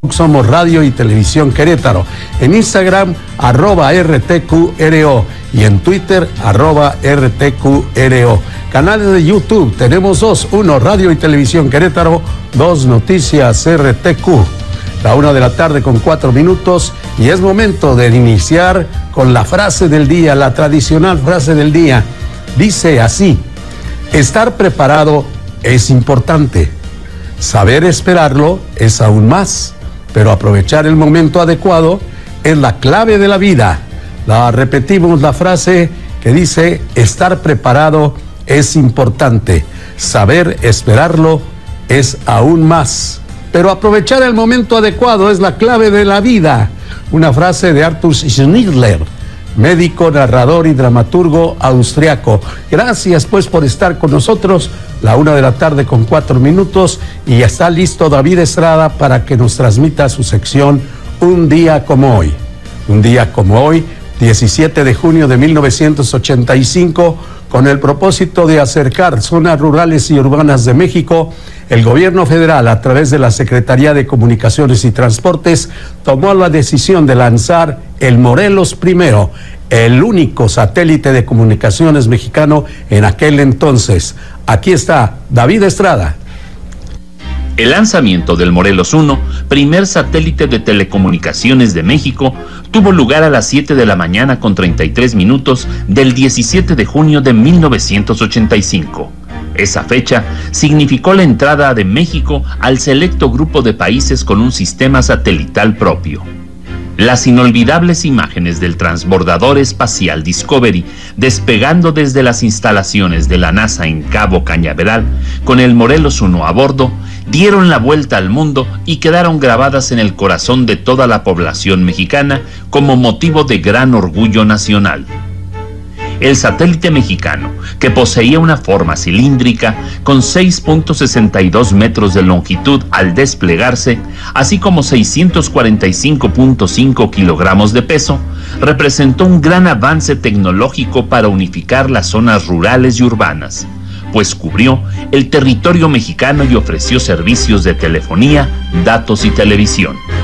Somos Radio y Televisión Querétaro. En Instagram, @RTQRO y en Twitter, @RTQRO. Canales de YouTube, tenemos dos. Uno, Radio y Televisión Querétaro. Dos, Noticias RTQ. La 1:04 y es momento de iniciar con la frase del día, la tradicional frase del día. Dice así: estar preparado es importante, saber esperarlo es aún más, pero aprovechar el momento adecuado es la clave de la vida. Repetimos la frase que dice: estar preparado es importante, saber esperarlo es aún más, pero aprovechar el momento adecuado es la clave de la vida. Una frase de Arthur Schnitzler, médico, narrador y dramaturgo austriaco. Gracias pues por estar con nosotros. La 1:04 y ya está listo David Estrada para que nos transmita su sección Un día como hoy. Un día como hoy, 17 de junio de 1985, con el propósito de acercar zonas rurales y urbanas de México, el gobierno federal, a través de la Secretaría de Comunicaciones y Transportes, tomó la decisión de lanzar el Morelos I, el único satélite de comunicaciones mexicano en aquel entonces. Aquí está David Estrada. El lanzamiento del Morelos 1, primer satélite de telecomunicaciones de México, tuvo lugar a las 7:33 a.m. del 17 de junio de 1985. Esa fecha significó la entrada de México al selecto grupo de países con un sistema satelital propio. Las inolvidables imágenes del transbordador espacial Discovery despegando desde las instalaciones de la NASA en Cabo Cañaveral con el Morelos 1 a bordo dieron la vuelta al mundo y quedaron grabadas en el corazón de toda la población mexicana como motivo de gran orgullo nacional. El satélite mexicano, que poseía una forma cilíndrica con 6.62 metros de longitud al desplegarse, así como 645.5 kilogramos de peso, representó un gran avance tecnológico para unificar las zonas rurales y urbanas, pues cubrió el territorio mexicano y ofreció servicios de telefonía, datos y televisión.